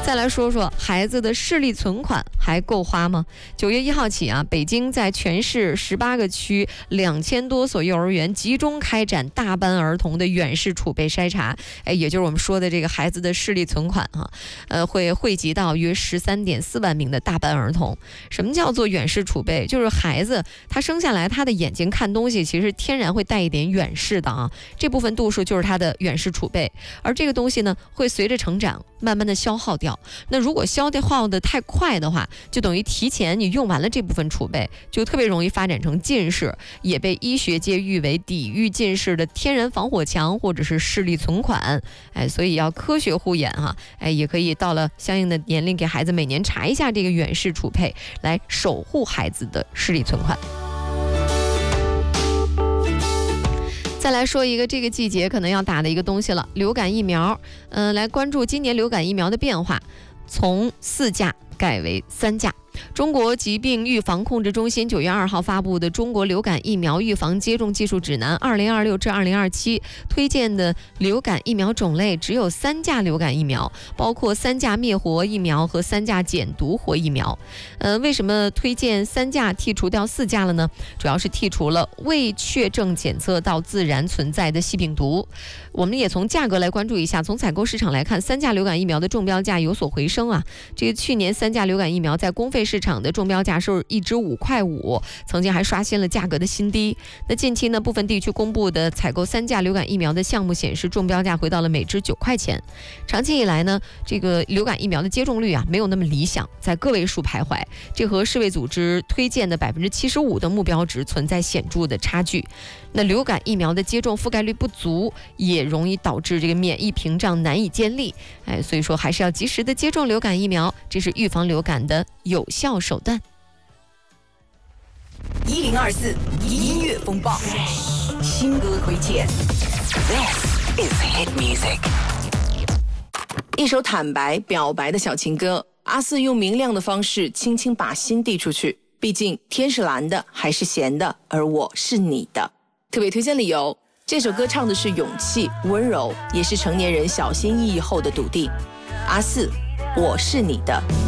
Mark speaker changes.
Speaker 1: 再来说说孩子的视力存款还够花吗？9月1号起啊，北京在全市18个区2000多所幼儿园集中开展大班儿童的远视储备筛查，也就是我们说的这个孩子的视力存款会汇集到约13.4万名的大班儿童。什么叫做远视储备？就是孩子他生下来他的眼睛看东西其实天然会带一点远视的啊，这部分度数就是他的远视储备，而这个东西呢会随着成长慢慢的消耗掉。那如果消耗的太快的话，就等于提前你用完了这部分储备，就特别容易发展成近视，也被医学界誉为抵御近视的天然防火墙或者是视力存款。所以要科学护眼哈，也可以到了相应的年龄给孩子每年查一下这个远视储备，来守护孩子的视力存款。再来说一个这个季节可能要打的一个东西了，流感疫苗。来关注今年流感疫苗的变化，从4价改为3价。中国疾病预防控制中心9月2号发布的《中国流感疫苗预防接种技术指南（2026至2027）》推荐的流感疫苗种类只有3价流感疫苗，包括3价灭活疫苗和3价减毒活疫苗。为什么推荐3价剔除掉4价了呢？主要是剔除了未确证检测到自然存在的细病毒。我们也从价格来关注一下，从采购市场来看，3价流感疫苗的中标价有所回升啊。这个去年3价流感疫苗在公费市场的中标价是1支5块5，曾经还刷新了价格的新低。那近期呢，部分地区公布的采购3价流感疫苗的项目显示，中标价回到了每支9块钱。长期以来呢，这个流感疫苗的接种率没有那么理想，在个位数徘徊，这和世卫组织推荐的75%的目标值存在显著的差距。那流感疫苗的接种覆盖率不足，也容易导致这个免疫屏障难以建立。所以说还是要及时的接种流感疫苗，这是预防流感的有效手段。
Speaker 2: 1024音乐风暴，新歌推荐。This is hit music。一首坦白表白的小情歌，阿四用明亮的方式轻轻把心递出去。毕竟天是蓝的还是咸的，而我是你的。特别推荐理由，这首歌唱的是勇气、温柔，也是成年人小心翼翼后的笃定。阿四，我是你的。